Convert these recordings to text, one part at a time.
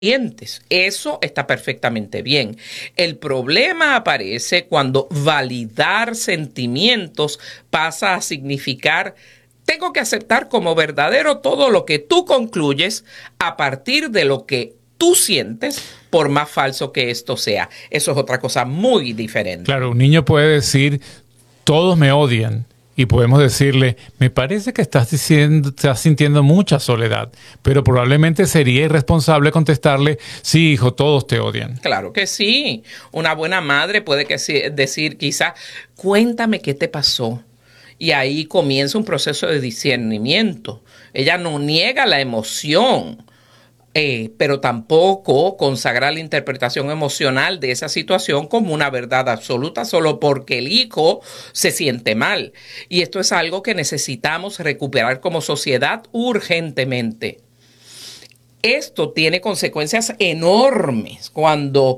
sientes. Eso está perfectamente bien. El problema aparece cuando validar sentimientos pasa a significar tengo que aceptar como verdadero todo lo que tú concluyes a partir de lo que tú sientes, por más falso que esto sea. Eso es otra cosa muy diferente. Claro, un niño puede decir, todos me odian. Y podemos decirle, me parece que estás sintiendo mucha soledad, pero probablemente sería irresponsable contestarle, sí, hijo, todos te odian. Claro que sí. Una buena madre puede decir quizá, cuéntame qué te pasó. Y ahí comienza un proceso de discernimiento. Ella no niega la emoción, pero tampoco consagra la interpretación emocional de esa situación como una verdad absoluta solo porque el hijo se siente mal. Y esto es algo que necesitamos recuperar como sociedad urgentemente. Esto tiene consecuencias enormes cuando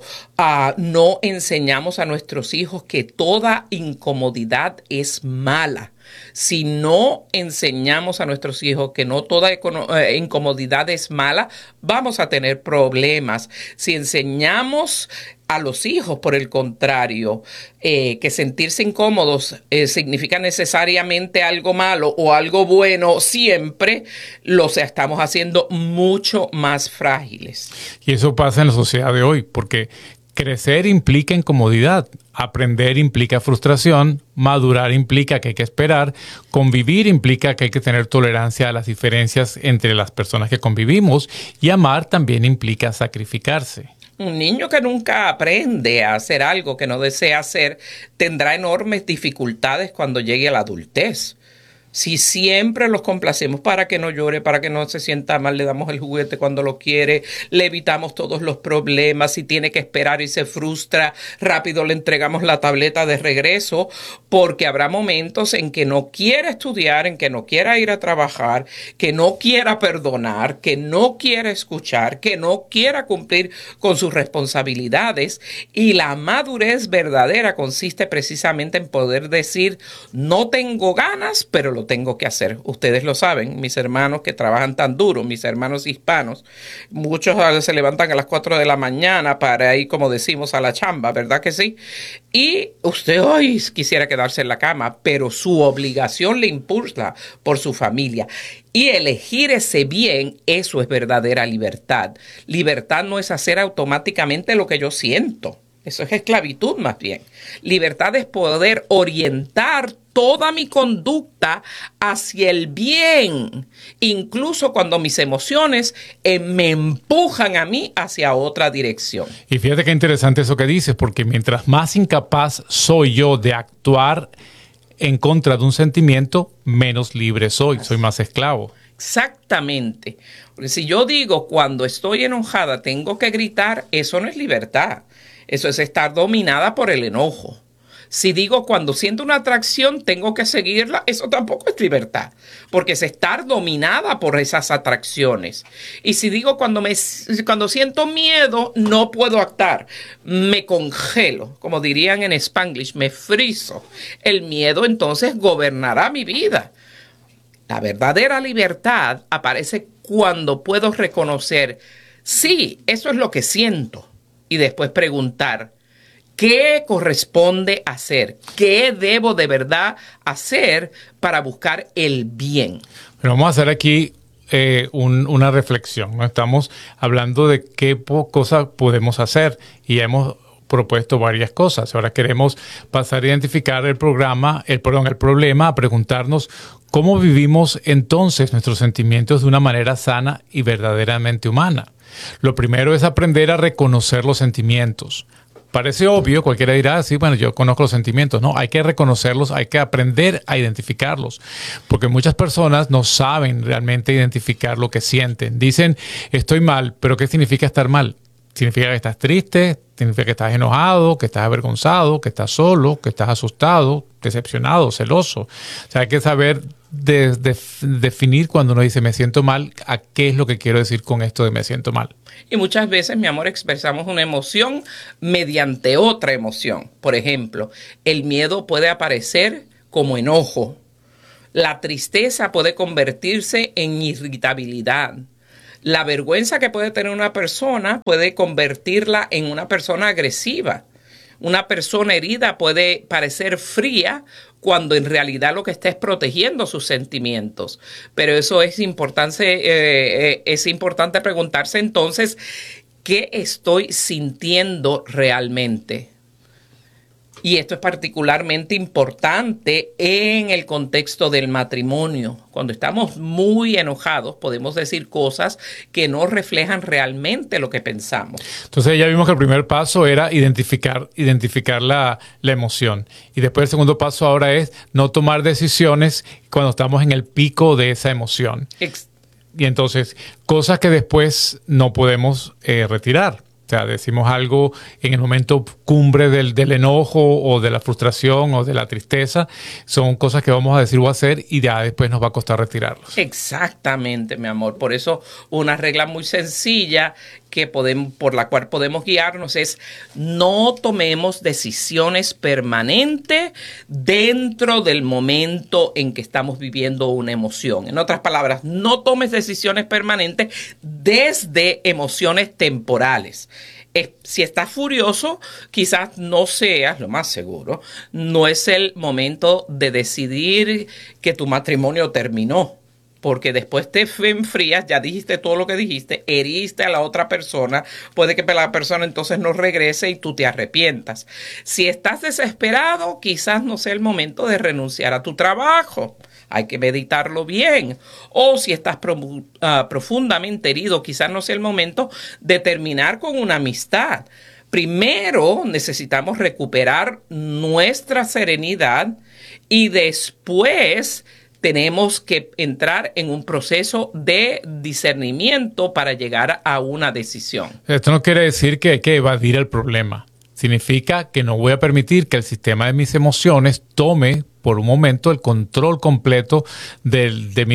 no enseñamos a nuestros hijos que toda incomodidad es mala. Si no enseñamos a nuestros hijos que no toda incomodidad es mala, vamos a tener problemas. Si enseñamos a los hijos, por el contrario, que sentirse incómodos significa necesariamente algo malo o algo bueno, siempre los estamos haciendo mucho más frágiles. Y eso pasa en la sociedad de hoy, porque crecer implica incomodidad, aprender implica frustración, madurar implica que hay que esperar, convivir implica que hay que tener tolerancia a las diferencias entre las personas que convivimos y amar también implica sacrificarse. Un niño que nunca aprende a hacer algo que no desea hacer tendrá enormes dificultades cuando llegue a la adultez. Si siempre los complacemos para que no llore, para que no se sienta mal, le damos el juguete cuando lo quiere, le evitamos todos los problemas, si tiene que esperar y se frustra, rápido le entregamos la tableta de regreso, porque habrá momentos en que no quiera estudiar, en que no quiera ir a trabajar, que no quiera perdonar, que no quiera escuchar, que no quiera cumplir con sus responsabilidades. Y la madurez verdadera consiste precisamente en poder decir, no tengo ganas, pero lo tengo que hacer. Ustedes lo saben, mis hermanos que trabajan tan duro, mis hermanos hispanos, muchos se levantan a las 4 de la mañana para ir, como decimos, a la chamba, ¿verdad que sí? Y usted hoy quisiera quedarse en la cama, pero su obligación le impulsa por su familia. Y elegir ese bien, eso es verdadera libertad. Libertad no es hacer automáticamente lo que yo siento. Eso es esclavitud más bien. Libertad es poder orientar toda mi conducta hacia el bien, incluso cuando mis emociones me empujan a mí hacia otra dirección. Y fíjate qué interesante eso que dices, porque mientras más incapaz soy yo de actuar en contra de un sentimiento, menos libre soy más esclavo. Exactamente. Porque si yo digo cuando estoy enojada tengo que gritar, eso no es libertad. Eso es estar dominada por el enojo. Si digo cuando siento una atracción tengo que seguirla, eso tampoco es libertad, porque es estar dominada por esas atracciones. Y si digo cuando siento miedo no puedo actuar, me congelo, como dirían en Spanglish, me friso. El miedo entonces gobernará mi vida. La verdadera libertad aparece cuando puedo reconocer, sí, eso es lo que siento. Y después preguntar, ¿qué corresponde hacer? ¿Qué debo de verdad hacer para buscar el bien? Pero vamos a hacer aquí una reflexión, ¿no? Estamos hablando de qué cosas podemos hacer y hemos propuesto varias cosas. Ahora queremos pasar a identificar el problema, a preguntarnos cómo vivimos entonces nuestros sentimientos de una manera sana y verdaderamente humana. Lo primero es aprender a reconocer los sentimientos. Parece obvio, cualquiera dirá, sí, bueno, yo conozco los sentimientos. No, hay que reconocerlos, hay que aprender a identificarlos. Porque muchas personas no saben realmente identificar lo que sienten. Dicen, estoy mal, pero ¿qué significa estar mal? Significa que estás triste, significa que estás enojado, que estás avergonzado, que estás solo, que estás asustado, decepcionado, celoso. O sea, hay que saber definir cuando uno dice me siento mal, a qué es lo que quiero decir con esto de me siento mal. Y muchas veces, mi amor, expresamos una emoción mediante otra emoción. Por ejemplo, el miedo puede aparecer como enojo. La tristeza puede convertirse en irritabilidad. La vergüenza que puede tener una persona puede convertirla en una persona agresiva. Una persona herida puede parecer fría cuando en realidad lo que está es protegiendo sus sentimientos. Pero eso es importante preguntarse entonces, ¿qué estoy sintiendo realmente? Y esto es particularmente importante en el contexto del matrimonio. Cuando estamos muy enojados, podemos decir cosas que no reflejan realmente lo que pensamos. Entonces ya vimos que el primer paso era identificar la emoción. Y después el segundo paso ahora es no tomar decisiones cuando estamos en el pico de esa emoción. Y entonces, cosas que después no podemos retirar. O sea, decimos algo en el momento cumbre del enojo o de la frustración o de la tristeza. Son cosas que vamos a decir o hacer y ya después nos va a costar retirarlos. Exactamente, mi amor. Por eso una regla muy sencilla por la cual podemos guiarnos es no tomemos decisiones permanentes dentro del momento en que estamos viviendo una emoción. En otras palabras, no tomes decisiones permanentes desde emociones temporales. Si estás furioso, quizás no seas, lo más seguro, no es el momento de decidir que tu matrimonio terminó. Porque después te enfrías, ya dijiste todo lo que dijiste, heriste a la otra persona, puede que la persona entonces no regrese y tú te arrepientas. Si estás desesperado, quizás no sea el momento de renunciar a tu trabajo. Hay que meditarlo bien. O si estás profundamente herido, quizás no sea el momento de terminar con una amistad. Primero necesitamos recuperar nuestra serenidad y después tenemos que entrar en un proceso de discernimiento para llegar a una decisión. Esto no quiere decir que hay que evadir el problema. Significa que no voy a permitir que el sistema de mis emociones tome por un momento el control completo de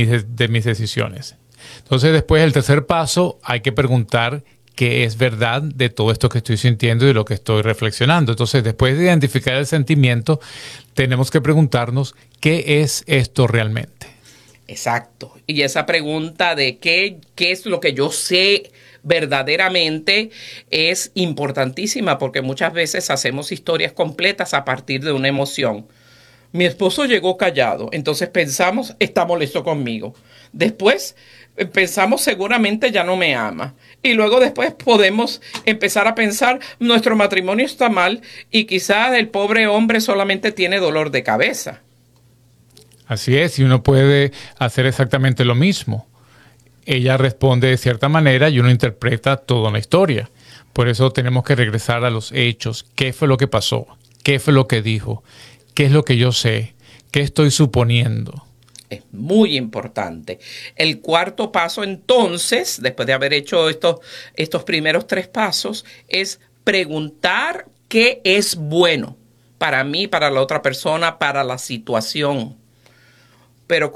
mis decisiones. Entonces, después, el tercer paso, hay que preguntar qué es verdad de todo esto que estoy sintiendo y de lo que estoy reflexionando. Entonces, después de identificar el sentimiento, tenemos que preguntarnos qué es esto realmente. Exacto. Y esa pregunta de qué es lo que yo sé verdaderamente es importantísima, porque muchas veces hacemos historias completas a partir de una emoción. Mi esposo llegó callado, entonces pensamos, está molesto conmigo. Después pensamos, seguramente ya no me ama. Y luego después podemos empezar a pensar, nuestro matrimonio está mal y quizás el pobre hombre solamente tiene dolor de cabeza. Así es, y uno puede hacer exactamente lo mismo. Ella responde de cierta manera y uno interpreta toda una historia. Por eso tenemos que regresar a los hechos. ¿Qué fue lo que pasó? ¿Qué fue lo que dijo? ¿Qué es lo que yo sé? ¿Qué estoy suponiendo? Es muy importante. El cuarto paso, entonces, después de haber hecho estos primeros 3 pasos, es preguntar qué es bueno para mí, para la otra persona, para la situación. Pero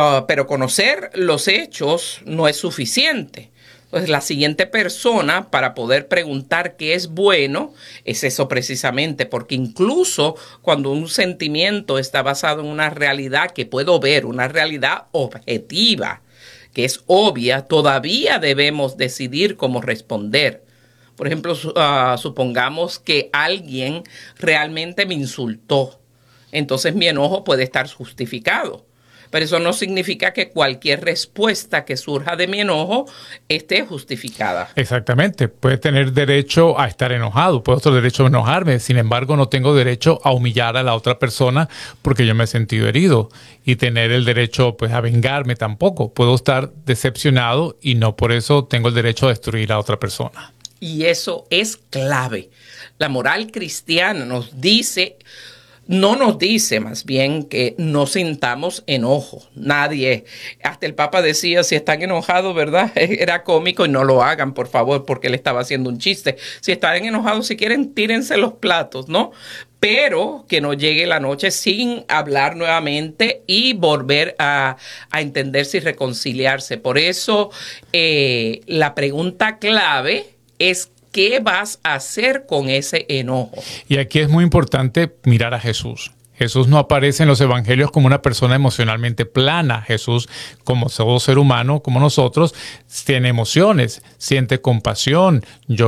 conocer los hechos no es suficiente. Entonces, la siguiente persona para poder preguntar qué es bueno es eso precisamente, porque incluso cuando un sentimiento está basado en una realidad que puedo ver, una realidad objetiva, que es obvia, todavía debemos decidir cómo responder. Por ejemplo, supongamos que alguien realmente me insultó, entonces mi enojo puede estar justificado. Pero eso no significa que cualquier respuesta que surja de mi enojo esté justificada. Exactamente. Puede tener derecho a estar enojado, puedo tener derecho a enojarme. Sin embargo, no tengo derecho a humillar a la otra persona porque yo me he sentido herido. Y tener el derecho pues, a vengarme tampoco. Puedo estar decepcionado y no por eso tengo el derecho a destruir a otra persona. Y eso es clave. La moral cristiana nos dice... No nos dice más bien que no sintamos enojo. Nadie. Hasta el Papa decía, si están enojados, ¿verdad? Era cómico y no lo hagan, por favor, porque él estaba haciendo un chiste. Si están enojados, si quieren, tírense los platos, ¿no? Pero que no llegue la noche sin hablar nuevamente y volver a entenderse y reconciliarse. Por eso, la pregunta clave es ¿qué vas a hacer con ese enojo? Y aquí es muy importante mirar a Jesús. Jesús no aparece en los evangelios como una persona emocionalmente plana. Jesús, como todo ser humano, como nosotros, tiene emociones, siente compasión, llora